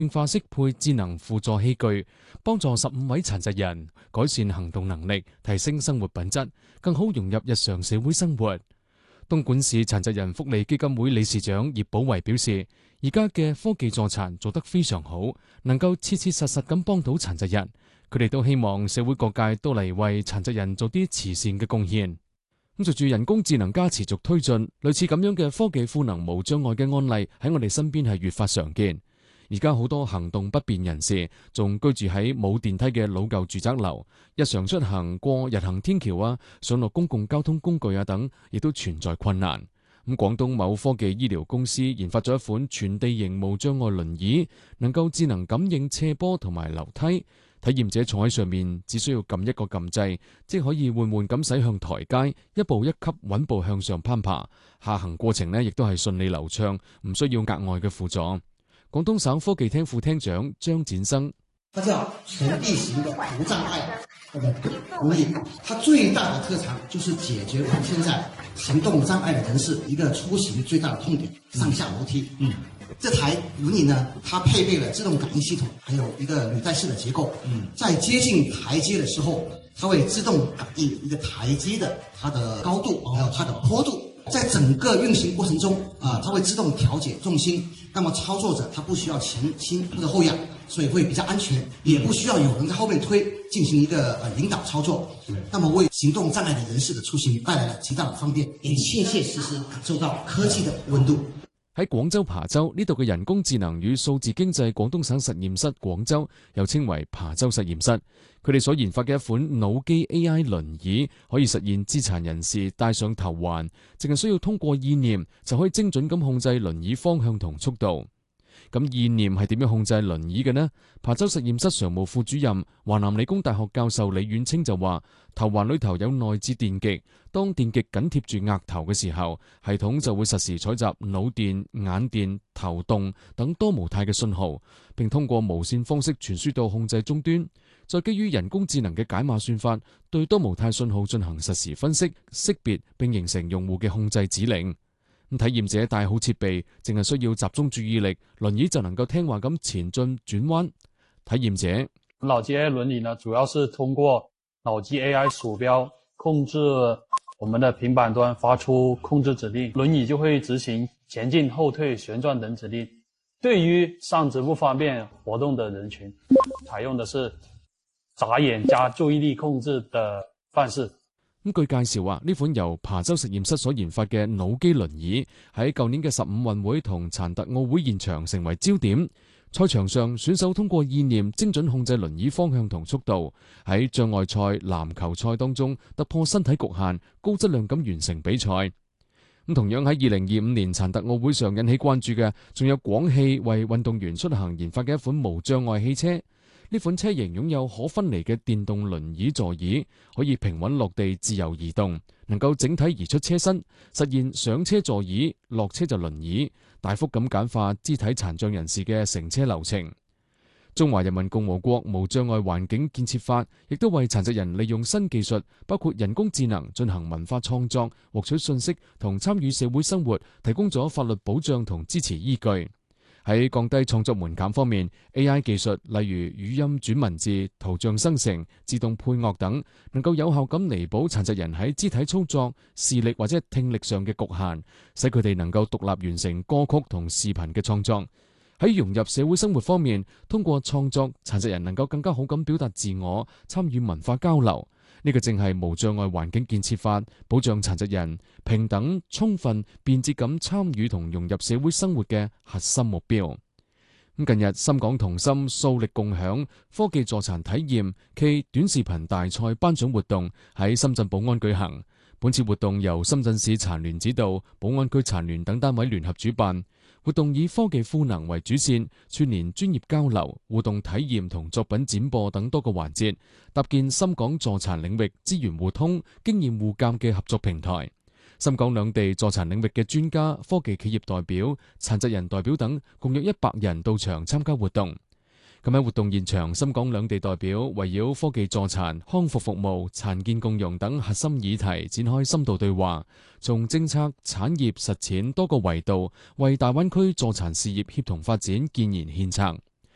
化適配智能輔助器具，幫助15位殘疾人改善行動能力，提升生活品質，更好融入日常社會生活。東莞市殘疾人福利基金會理事長葉寶維表示，而家嘅科技助殘做得非常好，能夠切切實實咁幫到殘疾人。佢哋都希望社會各界都嚟為殘疾人做啲慈善嘅貢獻。咁隨住人工智能加持續推進，類似咁樣嘅科技賦能無障礙嘅案例喺我哋身邊係越發常見。而家好多行動不便人士仲居住喺冇電梯嘅老舊住宅樓，日常出行過日行天橋啊、上落公共交通工具啊等，亦都存在困難。咁廣東某科技醫療公司研發咗一款全地形無障礙輪椅，能夠智能感應斜坡同埋樓梯。體驗者坐喺上面，只需要撳一個撳掣，即可以緩緩咁駛向台階，一步一級穩步向上攀爬。下行過程呢，亦都係順利流暢，唔需要額外嘅輔助。廣東省科技廳副廳長張展生， 它叫全地形的無障礙輪椅，它最大的特長就是解決我們現在行動障礙的人士一個出行最大的痛點，上下樓梯。這台輪椅呢，它配備了自動感應系統，還有一個履帶式的結構。在接近台階的時候，它會自動感應一個台階的它的高度，還有它的坡度。在整個運行過程中，它會自動調節重心。那麼操作者他不需要前傾或者後仰，所以會比較安全，也不需要有人在後面推進行一個引導操作。那麼為行動障礙的人士的出行帶來了極大的方便，也切切實實感受到科技的溫度。 喺廣州琶洲呢度嘅人工智能與數字經濟廣東省實驗室廣州，又稱為琶洲實驗室，佢哋所研發嘅一款腦機 AI 輪椅，可以實現肢殘人士戴上頭環，淨係需要通過意念就可以精準咁控制輪椅方向同速度。咁意念係點樣控制輪椅嘅呢？琶洲實驗室常務副主任、華南理工大學教授李遠清就話，頭環裏頭有內置電極，當電極緊貼住額頭嘅時候，系統就會實時採集腦電、眼電、頭動等多模態嘅信號，並通過無線方式傳輸到控制終端，再基於人工智能嘅解碼算法，對多模態信號進行實時分析、識別，並形成用戶嘅控制指令。體驗者帶好設備，淨係需要集中注意力，輪椅就能夠聽話咁前進轉彎。體驗者， 腦機 AI 輪椅呢，主要是通過腦機 AI 鼠標控制我們的平板端發出控制指令，輪椅就會執行前進、後退、旋轉等指令。對於上肢不方便活動的人群，採用的是眨眼加注意力控制的方式。 咁據介紹話，呢款由琶洲實驗室所研發嘅腦機輪椅喺舊年嘅15運會同殘特奧會現場成為焦點。賽場上，選手通過意念精準控制輪椅方向同速度，喺障礙賽、籃球賽當中突破身體局限，高質量咁完成比賽。咁同樣喺2025年殘特奧會上引起關注嘅，仲有廣汽為運動員出行研發嘅一款無障礙汽車。呢款車型擁有可分離嘅電動輪椅座椅，可以平穩落地自由移動，能夠整體移出車身，實現上車座椅，落車就輪椅，大幅咁簡化肢體殘障人士嘅乘車流程。中華人民共和國無障礙環境建設法亦都為殘疾人利用新技術，包括人工智能進行文化創作、獲取信息同參與社會生活，提供咗法律保障同支持依據。喺降低創作門檻方面 ，AI 技術例如語音轉文字、圖像生成、自動配樂等，能夠有效咁彌補殘疾人喺肢體操作、視力或者聽力上嘅局限，使佢哋能夠獨立完成歌曲同視頻嘅創作。喺融入社會生活方面，通過創作，殘疾人能夠更加好咁表達自我，參與文化交流。呢個正係無障礙環境建設法保障殘疾人平等、充分、便捷咁參與同融入社會生活嘅核心目標。近日，深港同心數力共享科技助殘體驗暨短視頻大賽頒獎活動喺深圳寶安舉行。本次活動由深圳市殘聯指導，寶安區殘聯等單位聯合主辦。活動以科技賦能為主線，串聯專業交流、互動體驗同作品展播等多個環節，搭建深港助殘領域資源互通、經驗互鑑嘅合作平台。深港兩地助殘領域嘅專家、科技企業代表、殘疾人代表等，共約100人到場參加活動。咁喺活動現場，深港兩地代表圍繞科技助殘、康復服務、殘健共融等核心議題展開深度對話，從政策、產業、實踐多個維度，為大灣區助殘事業協同發展建言獻策。